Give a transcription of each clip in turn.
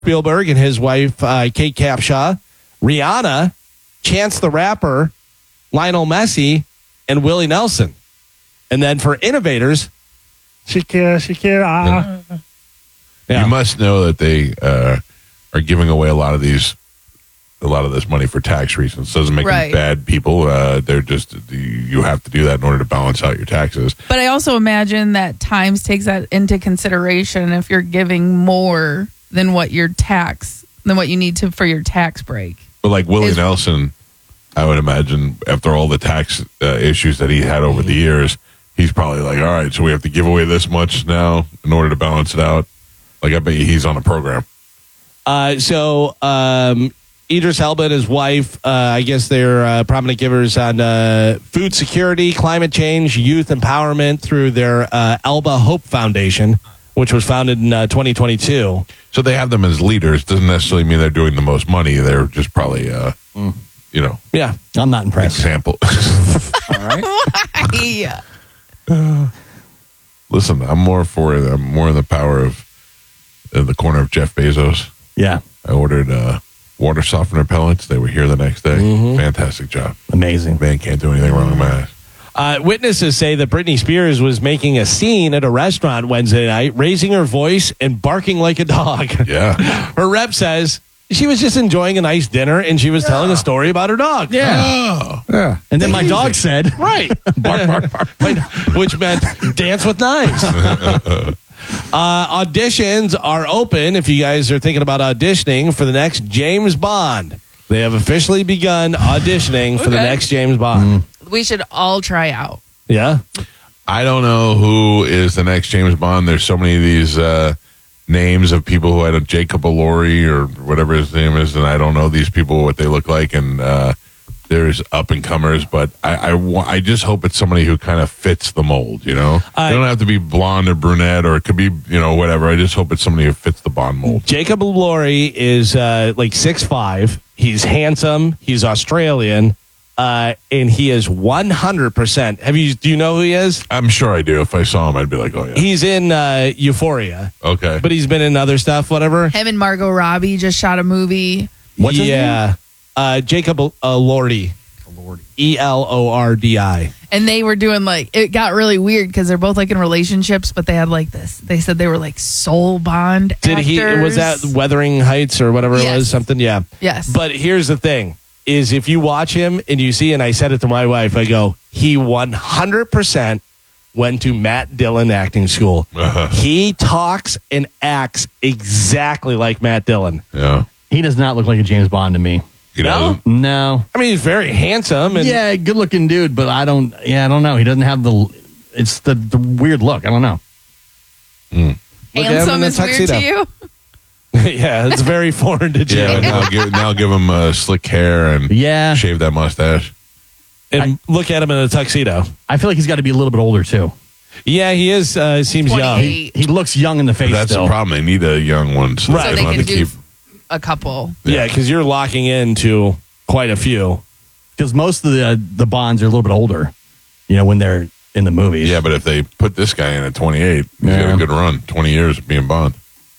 Spielberg and his wife, Kate Capshaw, Rihanna, Chance the Rapper, Lionel Messi, and Willie Nelson. And then for innovators, Shakira. You must know that they are giving away a lot of this money for tax reasons. Doesn't make them bad people. They're just, you have to do that in order to balance out your taxes. But I also imagine that Times takes that into consideration if you're giving more than what you need to for your tax break. But like Willie Nelson, I would imagine after all the tax issues that he had over the years, he's probably like, all right, so we have to give away this much now in order to balance it out. Like, I bet you he's on a program. Idris Elba and his wife, I guess they're prominent givers on food security, climate change, youth empowerment through their Elba Hope Foundation, which was founded in 2022. So they have them as leaders. Doesn't necessarily mean they're doing the most money. They're just probably, Yeah. I'm not impressed. Example. All right. Yeah. Listen, I'm more in the power of the corner of Jeff Bezos. Yeah. I ordered water softener pellets. They were here the next day. Mm-hmm. Fantastic job. Amazing. Man can't do anything wrong with my ass. Witnesses say that Britney Spears was making a scene at a restaurant Wednesday night, raising her voice and barking like a dog. Yeah. Her rep says she was just enjoying a nice dinner and she was telling a story about her dog. Yeah. Oh. Yeah. And then my dog said, Right. bark, bark, bark. Which meant dance with knives. Auditions are open if you guys are thinking about auditioning for the next James Bond. They have officially begun auditioning for the next James Bond. We should all try out. Yeah. I don't know who is the next James Bond. There's so many of these names of people who had a Jacob Elordi or whatever his name is, and I don't know these people, what they look like, and there's up-and-comers, but I just hope it's somebody who kind of fits the mold, you know? They don't have to be blonde or brunette, or it could be, whatever. I just hope it's somebody who fits the Bond mold. Jacob Elordi is like 6'5". He's handsome. He's Australian. And he is 100%. Do you know who he is? I'm sure I do. If I saw him, I'd be like, oh, yeah. He's in Euphoria. Okay. But he's been in other stuff, whatever. Him and Margot Robbie just shot a movie. What's his name? Jacob Elordi. Elordi. And they were doing it got really weird because they're both in relationships, but they had this. They said they were soul bond actors. Was that Wuthering Heights or whatever it was? Something, yeah. Yes. But here's the thing. Is if you watch him and you see, and I said it to my wife, I go, he 100% went to Matt Dillon acting school. He talks and acts exactly like Matt Dillon. Yeah. He does not look like a James Bond to me. You know? No. I mean, he's very handsome. And yeah, good looking dude, but I don't know. He doesn't have it's the weird look. I don't know. Handsome is weird to you? Yeah, it's very foreign to Jim. Yeah, now give him slick hair and shave that mustache. And look at him in a tuxedo. I feel like he's got to be a little bit older, too. Yeah, he is. Seems young. He looks young in the face. That's still. the problem. They need a young one. So Right. So they don't can have to do keep. a couple. Yeah, because you're locking into quite a few. Because most of the Bonds are a little bit older, when they're in the movies. Yeah, but if they put this guy in at 28, he's got a good run. 20 years of being Bond.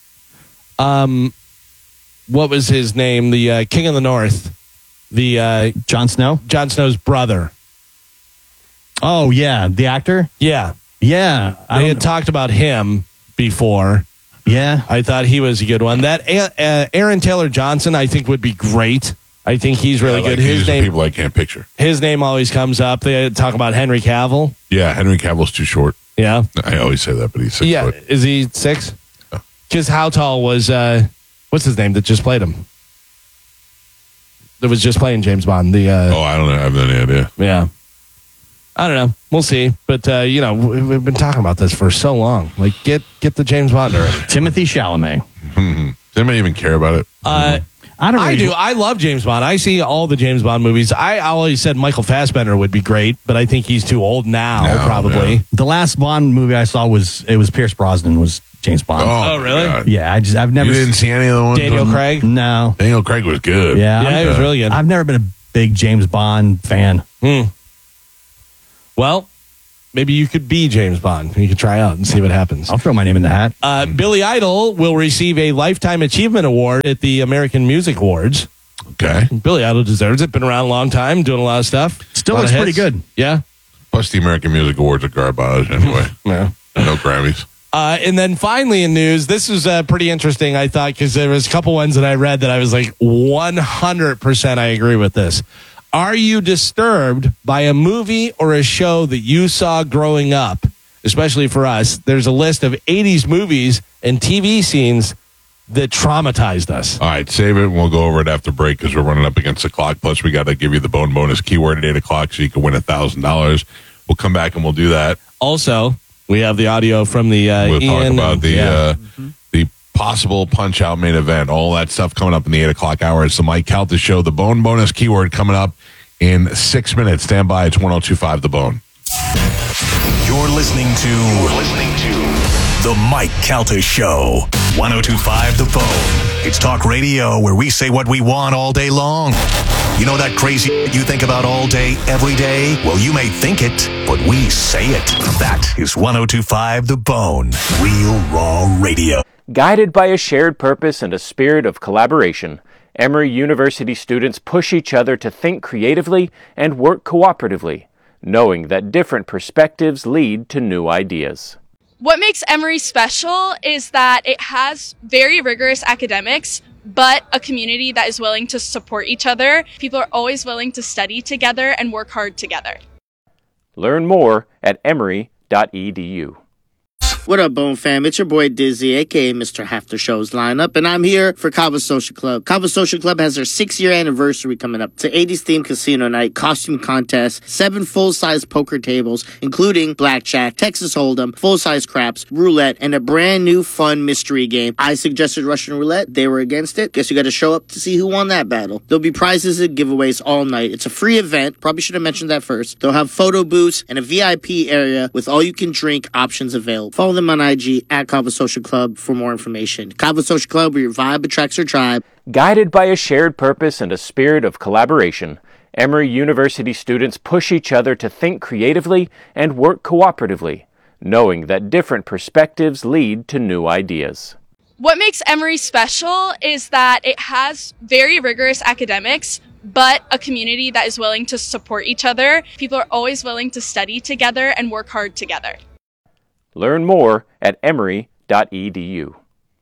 What was his name? The King of the North. The Jon Snow? Jon Snow's brother. Oh, yeah. The actor? Yeah. Yeah. They had talked about him before. Yeah. I thought he was a good one. That Aaron Taylor Johnson, I think, would be great. I think he's really good. His name, people I can't picture. His name always comes up. They talk about Henry Cavill. Yeah, Henry Cavill's too short. Yeah. I always say that, but he's 6 foot. Is he 6? Because how tall was, what's his name that just played him? That was just playing James Bond. I don't know. I have any idea. Yeah. I don't know. We'll see. But, we've been talking about this for so long. Get the James Bond already. Timothy Chalamet. Does anybody even care about it? I do. I love James Bond. I see all the James Bond movies. I always said Michael Fassbender would be great, but I think he's too old now, probably. Yeah. The last Bond movie I saw was Pierce Brosnan was James Bond. Oh, really? God. Yeah, I've never. You didn't see any of the ones? Daniel Craig? No. Daniel Craig was good. Yeah, he was really good. I've never been a big James Bond fan. Well, maybe you could be James Bond. You could try out and see what happens. I'll throw my name in the hat. Billy Idol will receive a Lifetime Achievement Award at the American Music Awards. Okay. Billy Idol deserves it. Been around a long time, doing a lot of stuff. Still Lot of looks pretty hits. good. Yeah. Plus, the American Music Awards are garbage anyway. Yeah. No Grammys. And then finally in news, this was pretty interesting, I thought, because there was a couple ones that I read that I was like 100% I agree with this. Are you disturbed by a movie or a show that you saw growing up? Especially for us, there's a list of 80s movies and TV scenes that traumatized us. All right, save it and we'll go over it after break because we're running up against the clock. Plus, we got to give you the bone bonus keyword at 8 o'clock so you can win $1,000. We'll come back and we'll do that. Also, we have the audio from the We'll talk Ian about and- the possible Punch-Out main event. All that stuff coming up in the 8 o'clock hour. It's the Mike Calta Show. The bone bonus keyword coming up in 6 minutes. Stand by. It's 102.5 The Bone. You're listening to The Mike Calta Show. 102.5 The Bone. It's talk radio where we say what we want all day long. You know that crazy you think about all day, every day? Well, you may think it, but we say it. That is 102.5 The Bone. Real raw radio. Guided by a shared purpose and a spirit of collaboration, Emory University students push each other to think creatively and work cooperatively, knowing that different perspectives lead to new ideas. What makes Emory special is that it has very rigorous academics, but a community that is willing to support each other. People are always willing to study together and work hard together. Learn more at emory.edu. What up, Bone fam? It's your boy Dizzy, aka Mr. Half the Show's lineup, and I'm here for Cabo Social Club. Cabo Social Club has their 6-year anniversary coming up. It's an 80s themed casino night, costume contest, 7 full-size poker tables, including blackjack, Texas Hold'em, full-size craps, roulette, and a brand new fun mystery game. I suggested Russian roulette. They were against it. Guess you got to show up to see who won that battle. There'll be prizes and giveaways all night. It's a free event. Probably should have mentioned that first. They'll have photo booths and a VIP area with all-you-can-drink options available. Follow them on IG at Cabo Social Club for more information. Cabo Social Club, where your vibe attracts your tribe. Guided by a shared purpose and a spirit of collaboration, Emory University students push each other to think creatively and work cooperatively, knowing that different perspectives lead to new ideas. What makes Emory special is that it has very rigorous academics, but a community that is willing to support each other. People are always willing to study together and work hard together. Learn more at emory.edu.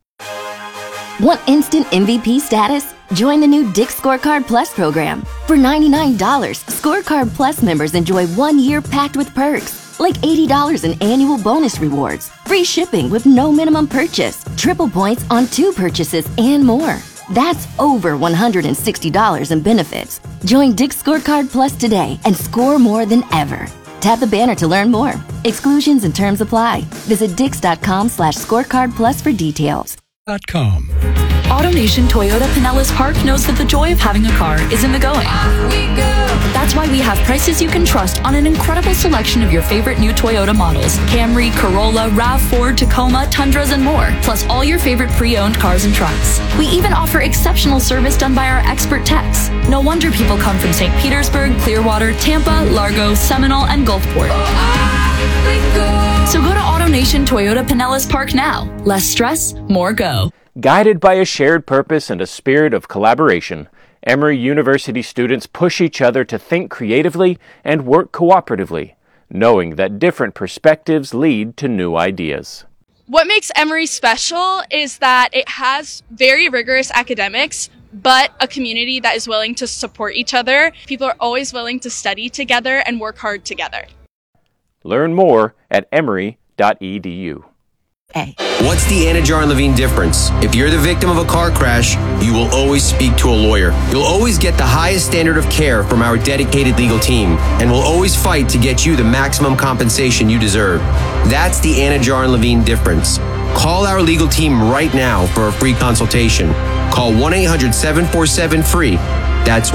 Want instant MVP status? Join the new Dick's Scorecard Plus program. For $99, Scorecard Plus members enjoy 1 year packed with perks, like $80 in annual bonus rewards, free shipping with no minimum purchase, triple points on 2 purchases, and more. That's over $160 in benefits. Join Dick's Scorecard Plus today and score more than ever. Tap the banner to learn more. Exclusions and terms apply. Visit Dix.com/scorecard plus for details. AutoNation Toyota Pinellas Park knows that the joy of having a car is in the going. That's why we have prices you can trust on an incredible selection of your favorite new Toyota models. Camry, Corolla, RAV4, Tacoma, Tundras, and more. Plus all your favorite pre-owned cars and trucks. We even offer exceptional service done by our expert techs. No wonder people come from St. Petersburg, Clearwater, Tampa, Largo, Seminole, and Gulfport. So go to AutoNation Toyota Pinellas Park now. Less stress, more go. Guided by a shared purpose and a spirit of collaboration, Emory University students push each other to think creatively and work cooperatively, knowing that different perspectives lead to new ideas. What makes Emory special is that it has very rigorous academics, but a community that is willing to support each other. People are always willing to study together and work hard together. Learn more at emory.edu. What's the Anna Jar and Levine difference? If you're the victim of a car crash, you will always speak to a lawyer. You'll always get the highest standard of care from our dedicated legal team, and we'll always fight to get you the maximum compensation you deserve. That's the Anna Jar and Levine difference. Call our legal team right now for a free consultation. Call 1-800-747-FREE. That's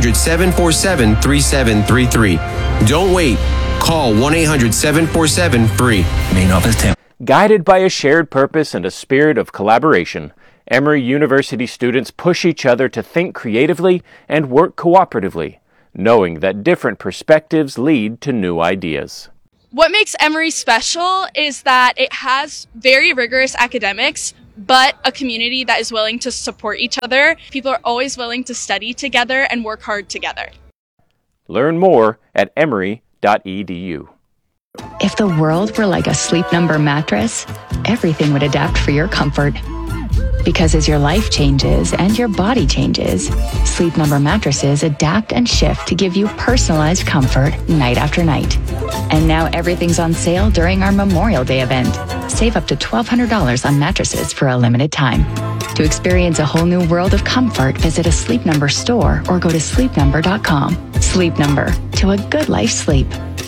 1-800-747-3733. Don't wait. Call 1-800-747-FREE. Main office, Tampa. Guided by a shared purpose and a spirit of collaboration, Emory University students push each other to think creatively and work cooperatively, knowing that different perspectives lead to new ideas. What makes Emory special is that it has very rigorous academics, but a community that is willing to support each other. People are always willing to study together and work hard together. Learn more at emory.edu. If the world were like a Sleep Number mattress, everything would adapt for your comfort. Because as your life changes and your body changes, Sleep Number mattresses adapt and shift to give you personalized comfort night after night. And now everything's on sale during our Memorial Day event. Save up to $1,200 on mattresses for a limited time. To experience a whole new world of comfort, visit a Sleep Number store or go to sleepnumber.com. Sleep Number, to a good life sleep.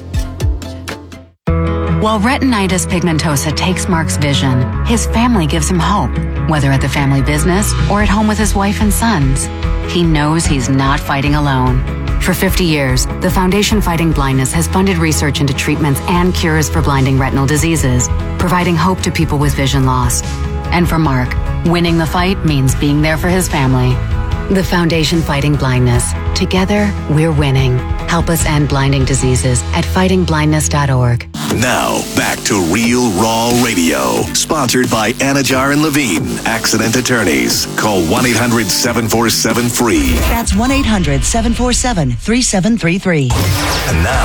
While retinitis pigmentosa takes Mark's vision, his family gives him hope, whether at the family business or at home with his wife and sons. He knows he's not fighting alone. For 50 years, the Foundation Fighting Blindness has funded research into treatments and cures for blinding retinal diseases, providing hope to people with vision loss. And for Mark, winning the fight means being there for his family. The Foundation Fighting Blindness. Together, we're winning. Help us end blinding diseases at fightingblindness.org. Now, back to Real Raw Radio. Sponsored by Anajar and Levine, Accident Attorneys. Call 1-800-747-FREE. That's 1-800-747-3733. And now,